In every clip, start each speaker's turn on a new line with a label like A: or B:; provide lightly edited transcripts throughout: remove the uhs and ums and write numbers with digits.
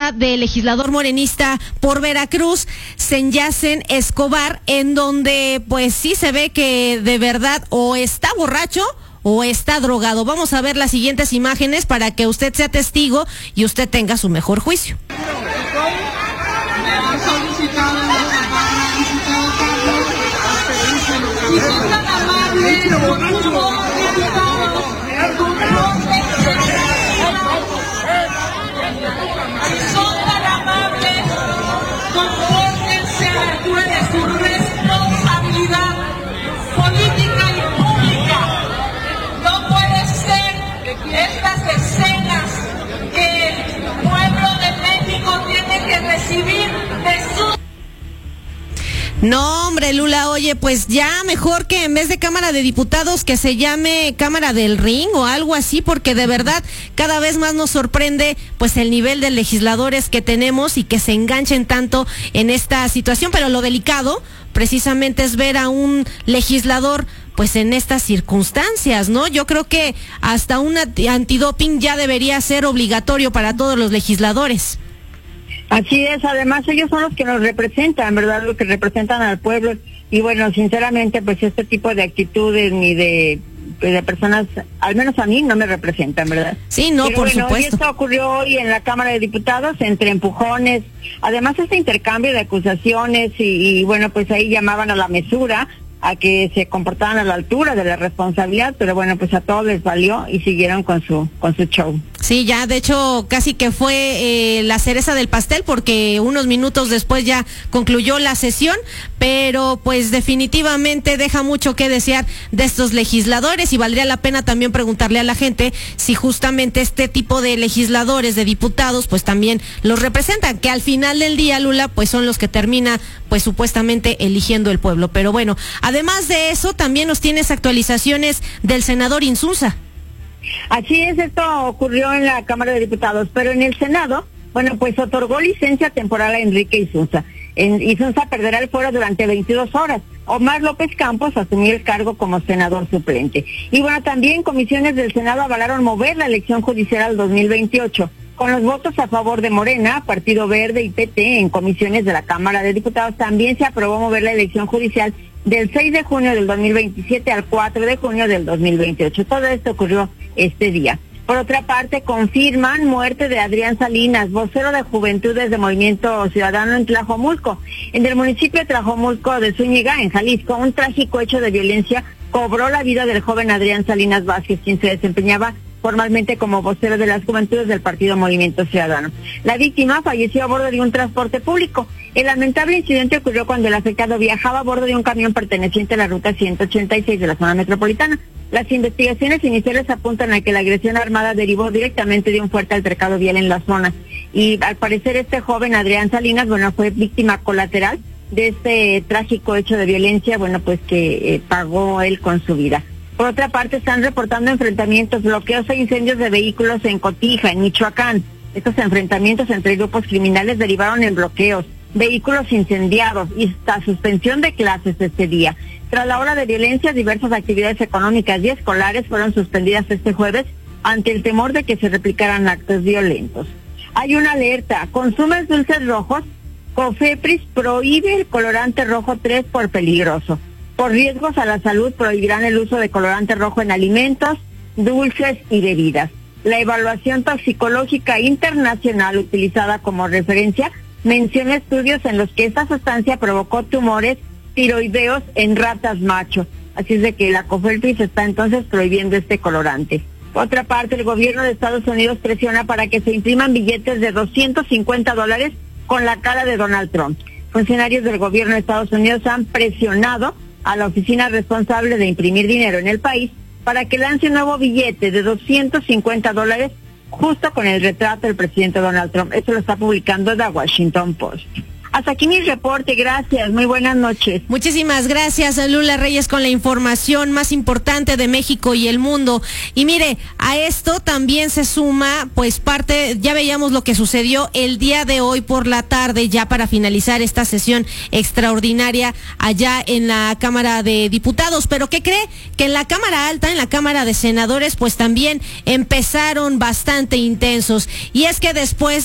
A: casa del legislador morenista por Veracruz, Senyacen Escobar, en donde pues sí se ve que de verdad o está borracho o está drogado. Vamos a ver las siguientes imágenes para que usted sea testigo y usted tenga su mejor juicio. No, hombre, Lula, oye, pues ya mejor que en vez de Cámara de Diputados que se llame Cámara del Ring o algo así, porque de verdad cada vez más nos sorprende pues el nivel de legisladores que tenemos y que se enganchen tanto en esta situación, pero lo delicado precisamente es ver a un legislador pues en estas circunstancias, ¿no? Yo creo que hasta un antidoping ya debería ser obligatorio para todos los legisladores.
B: Así es, además ellos son los que nos representan, ¿verdad? Los que representan al pueblo. Y bueno, sinceramente, pues este tipo de actitudes ni de personas, al menos a mí, no me representan, ¿verdad?
A: Sí, no, por supuesto.
B: Y esto ocurrió hoy en la Cámara de Diputados, entre empujones, además este intercambio de acusaciones y bueno, pues ahí llamaban a la mesura, a que se comportaran a la altura de la responsabilidad, pero bueno, pues a todos les valió y siguieron con su show.
A: Sí, ya de hecho casi que fue la cereza del pastel, porque unos minutos después ya concluyó la sesión, pero pues definitivamente deja mucho que desear de estos legisladores y valdría la pena también preguntarle a la gente si justamente este tipo de legisladores, de diputados, pues también los representan, que al final del día, Lula, pues son los que termina pues supuestamente eligiendo el pueblo. Pero bueno, además de eso, también nos tienes actualizaciones del senador Insunza.
B: Así es, esto ocurrió en la Cámara de Diputados, pero en el Senado, bueno, pues otorgó licencia temporal a Enrique Insunza. Insunza perderá el fuero durante 22 horas. Omar López Campos asumió el cargo como senador suplente. Y bueno, también comisiones del Senado avalaron mover la elección judicial al 2028. Con los votos a favor de Morena, Partido Verde y PT en comisiones de la Cámara de Diputados, también se aprobó mover la elección judicial del 6 de junio del 2027 al 4 de junio del 2028. Todo esto ocurrió este día. Por otra parte, confirman muerte de Adrián Salinas, vocero de Juventudes de Movimiento Ciudadano en Tlajomulco. En el municipio de Tlajomulco de Zúñiga, en Jalisco, un trágico hecho de violencia cobró la vida del joven Adrián Salinas Vázquez, quien se desempeñaba formalmente como vocero de las Juventudes del Partido Movimiento Ciudadano. La víctima falleció a bordo de un transporte público. El lamentable incidente ocurrió cuando el afectado viajaba a bordo de un camión perteneciente a la ruta 186 de la zona metropolitana. Las investigaciones iniciales apuntan a que la agresión armada derivó directamente de un fuerte altercado vial en la zona. Y al parecer este joven Adrián Salinas, bueno, fue víctima colateral de este trágico hecho de violencia, bueno, pues que pagó él con su vida. Por otra parte, están reportando enfrentamientos, bloqueos e incendios de vehículos en Cotija, en Michoacán. Estos enfrentamientos entre grupos criminales derivaron en bloqueos, vehículos incendiados y hasta suspensión de clases este día. Tras la ola de violencia, diversas actividades económicas y escolares fueron suspendidas este jueves ante el temor de que se replicaran actos violentos. Hay una alerta: ¿consumes dulces rojos? COFEPRIS prohíbe el colorante rojo 3 por peligroso. Por riesgos a la salud prohibirán el uso de colorante rojo en alimentos, dulces y bebidas. La evaluación toxicológica internacional utilizada como referencia menciona estudios en los que esta sustancia provocó tumores tiroideos en ratas macho. Así es de que la COFEPRIS está entonces prohibiendo este colorante. Por otra parte, el gobierno de Estados Unidos presiona para que se impriman billetes de $250 con la cara de Donald Trump. Funcionarios del gobierno de Estados Unidos han presionado a la oficina responsable de imprimir dinero en el país para que lance un nuevo billete de $250 justo con el retrato del presidente Donald Trump. Esto lo está publicando The Washington Post. Hasta aquí mi reporte, gracias, muy buenas noches.
A: Muchísimas gracias, Lula Reyes, con la información más importante de México y el mundo. Y mire, a esto también se suma, pues parte, ya veíamos lo que sucedió el día de hoy por la tarde, ya para finalizar esta sesión extraordinaria allá en la Cámara de Diputados. Pero ¿qué cree? Que en la Cámara Alta, en la Cámara de Senadores, pues también empezaron bastante intensos. Y es que después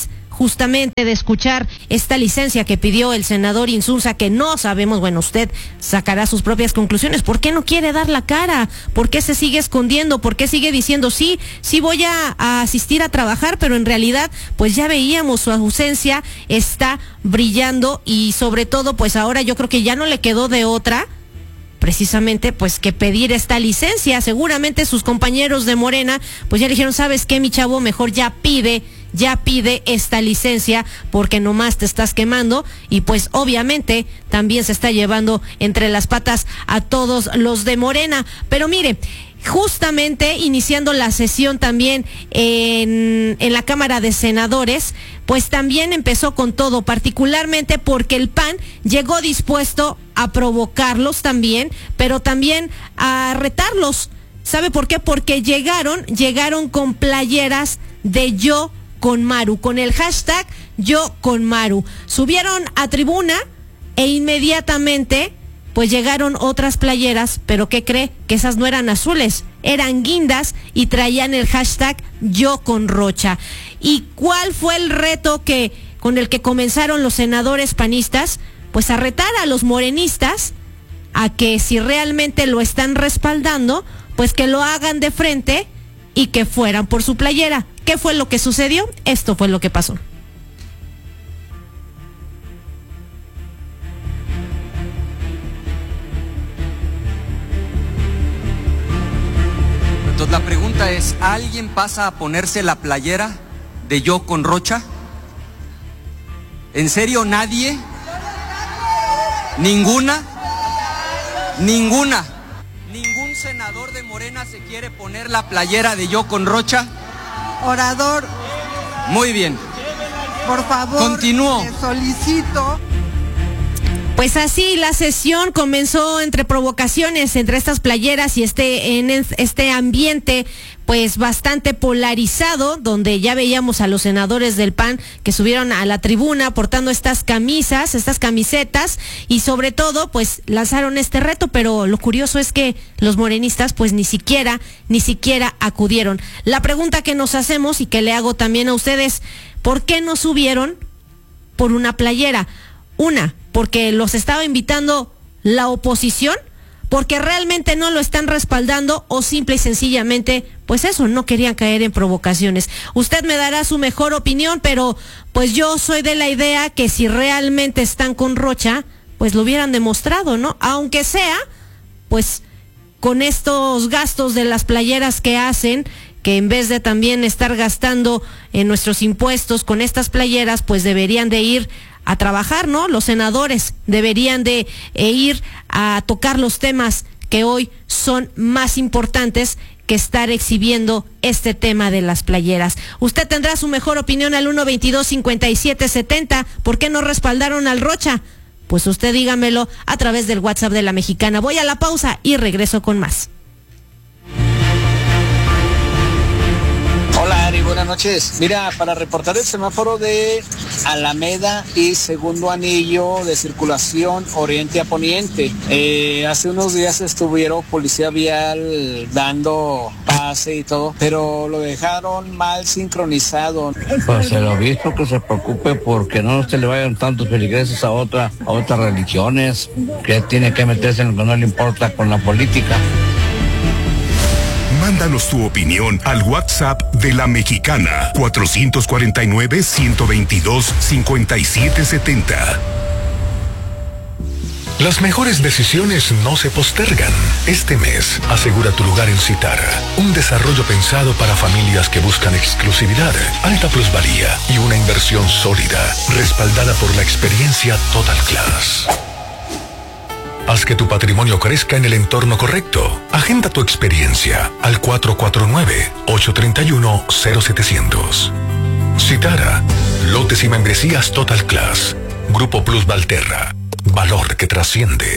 A: justamente de escuchar esta licencia que pidió el senador Insunza, que no sabemos, bueno, usted sacará sus propias conclusiones. ¿Por qué no quiere dar la cara? ¿Por qué se sigue escondiendo? ¿Por qué sigue diciendo sí voy a asistir a trabajar, pero en realidad pues ya veíamos su ausencia está brillando? Y sobre todo pues ahora yo creo que ya no le quedó de otra precisamente pues que pedir esta licencia. Seguramente sus compañeros de Morena pues ya le dijeron, ¿sabes qué, mi chavo? Mejor ya pide esta licencia porque nomás te estás quemando, y pues obviamente también se está llevando entre las patas a todos los de Morena. Pero mire, justamente iniciando la sesión también en la Cámara de Senadores, pues también empezó con todo, particularmente porque el PAN llegó dispuesto a provocarlos también, pero también a retarlos. ¿Sabe por qué? Porque llegaron con playeras de Yo con Maru, con el hashtag Yo con Maru. Subieron a tribuna e inmediatamente pues llegaron otras playeras, pero ¿qué cree? Que esas no eran azules, eran guindas y traían el hashtag Yo con Rocha. ¿Y cuál fue el reto con el que comenzaron los senadores panistas? Pues a retar a los morenistas a que si realmente lo están respaldando, pues que lo hagan de frente y que fueran por su playera. ¿Qué fue lo que sucedió? Esto fue lo que pasó.
C: Entonces la pregunta es, ¿alguien pasa a ponerse la playera de Yo con Rocha? ¿En serio nadie? ¿Ninguna? ¿Ningún senador de Morena se quiere poner la playera de Yo con Rocha?
D: Orador.
C: Muy bien.
D: Por favor.
C: Continúo.
D: Te solicito.
A: Pues así la sesión comenzó entre provocaciones entre estas playeras y en este ambiente pues bastante polarizado, donde ya veíamos a los senadores del PAN que subieron a la tribuna portando estas camisetas, y sobre todo pues lanzaron este reto, pero lo curioso es que los morenistas pues ni siquiera acudieron. La pregunta que nos hacemos y que le hago también a ustedes, ¿por qué no subieron por una playera? Porque los estaba invitando la oposición, porque realmente no lo están respaldando, o simple y sencillamente, pues eso, no querían caer en provocaciones. Usted me dará su mejor opinión, pero pues yo soy de la idea que si realmente están con Rocha, pues lo hubieran demostrado, ¿no? Aunque sea, pues con estos gastos de las playeras que hacen, que en vez de también estar gastando en nuestros impuestos con estas playeras, pues deberían de ir a trabajar, ¿no? Los senadores deberían de ir a tocar los temas que hoy son más importantes que estar exhibiendo este tema de las playeras. Usted tendrá su mejor opinión al 122-5770. ¿Por qué no respaldaron al Rocha? Pues usted dígamelo a través del WhatsApp de La Mexicana. Voy a la pausa y regreso con más.
E: Hola Ari, buenas noches. Mira, para reportar el semáforo de Alameda y segundo anillo de circulación oriente a poniente. Hace unos días estuvieron policía vial dando pase y todo, pero lo dejaron mal sincronizado.
F: Pues el obispo que se preocupe porque no se le vayan tantos feligreses a otras religiones, que tiene que meterse en lo que no le importa con la política.
G: Mándanos tu opinión al WhatsApp de La Mexicana, 449-122-5770.
H: Las mejores decisiones no se postergan. Este mes, asegura tu lugar en Citara, un desarrollo pensado para familias que buscan exclusividad, alta plusvalía y una inversión sólida, respaldada por la experiencia Total Class. Haz que tu patrimonio crezca en el entorno correcto. Agenda tu experiencia al 449-831-0700. Citara, lotes y membresías Total Class. Grupo Plus Valterra. Valor que trasciende.